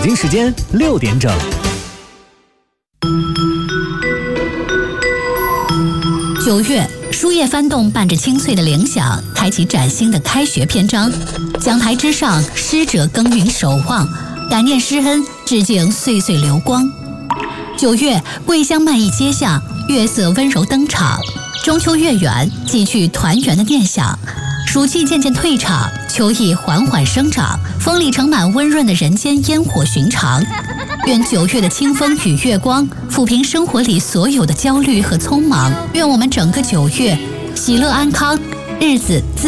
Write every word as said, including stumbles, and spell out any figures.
京时间六点整。 九月，书页翻动伴着清脆的铃响，开启崭新的开学篇章。讲台之上，师者耕耘守望，感念师恩，致敬岁岁流光。九月，桂香漫溢街巷，月色温柔登场。中秋月圆，寄去团圆的念想。暑气渐渐退场，秋意缓缓生长，风里盛满温润的人间烟火寻常。愿九月的清风与月光抚平生活里所有的焦虑和匆忙。愿我们整个九月喜乐安康，日子自